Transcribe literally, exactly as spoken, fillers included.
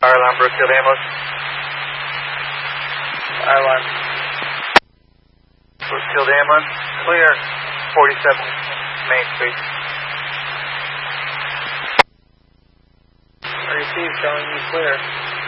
Fire alarm, Brookfield ambulance. Fire alarm. Brookfield ambulance, clear. forty-seven Main Street. I received showing you clear.